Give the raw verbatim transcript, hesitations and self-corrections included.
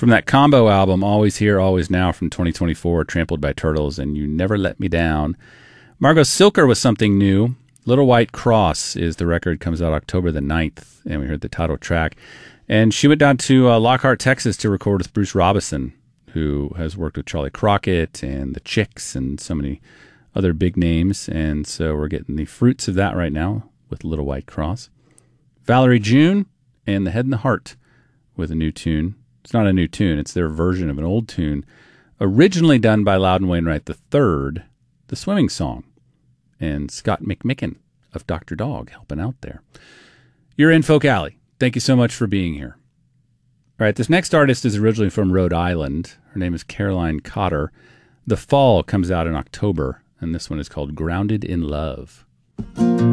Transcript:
From that combo album, Always Here, Always Now from twenty twenty-four, Trampled by Turtles, and You Never Let Me Down. Margot Silker was something new. Little White Cross is the record, comes out October the ninth, and we heard the title track. And she went down to uh, Lockhart, Texas to record with Bruce Robison, who has worked with Charlie Crockett and the Chicks and so many other big names. And so we're getting the fruits of that right now with Little White Cross. Valerie June and The Head and the Heart with a new tune. It's not a new tune. It's their version of an old tune, originally done by Loudon Wainwright the third, The Swimming Song, and Scott McMicken of Doctor Dog helping out there. You're in Folk Alley. Thank you so much for being here. All right, this next artist is originally from Rhode Island. Her name is Caroline Cotter. The Fall comes out in October, and this one is called Grounded in Love.